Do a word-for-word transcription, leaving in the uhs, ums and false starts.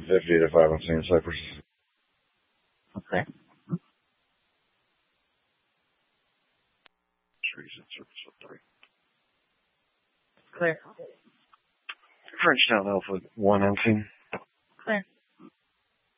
fifty if I haven't seen Cypress. Okay. Trees and surface of three. Clear. French down Alpha one nineteen.